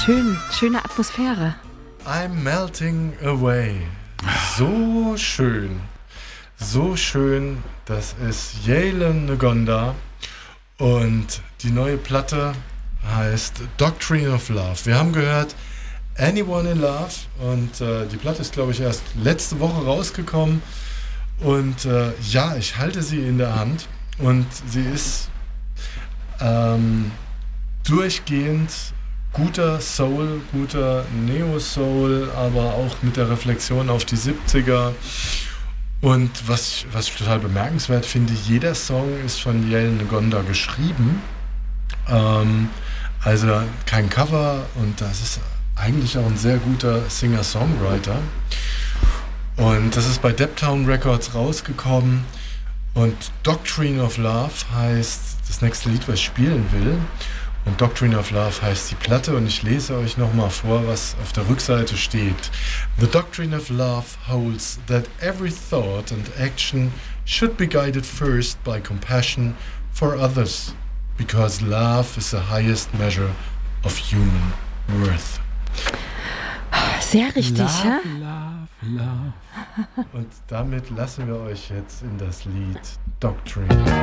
schöne Atmosphäre. I'm melting away. So schön. So schön. Das ist Yale Ngonda. Und die neue Platte heißt Doctrine of Love. Wir haben gehört Anyone in Love. Und die Platte ist, glaube ich, erst letzte Woche rausgekommen. Und ja, ich halte sie in der Hand. Und sie ist durchgehend guter Soul, guter Neo-Soul, aber auch mit der Reflexion auf die 70er. Und was ich total bemerkenswert finde, jeder Song ist von Yale Ngonda geschrieben. Also kein Cover, und das ist eigentlich auch ein sehr guter Singer-Songwriter. Und das ist bei Deptown Records rausgekommen. Und Doctrine of Love heißt das nächste Lied, was ich spielen will. Und Doctrine of Love heißt die Platte, und ich lese euch nochmal vor, was auf der Rückseite steht. The doctrine of love holds that every thought and action should be guided first by compassion for others, because love is the highest measure of human worth. Sehr richtig, Love, ja? love, love. Und damit lassen wir euch jetzt in das Lied Doctrine